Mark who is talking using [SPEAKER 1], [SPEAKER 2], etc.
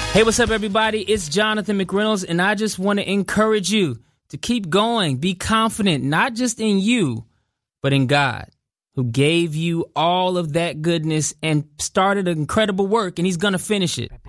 [SPEAKER 1] Hey, what's up, everybody? It's Jonathan McReynolds, and I just want to encourage you to keep going. Be confident, not just in you, but in God, who gave you all of that goodness and started an incredible work, and he's going to finish it.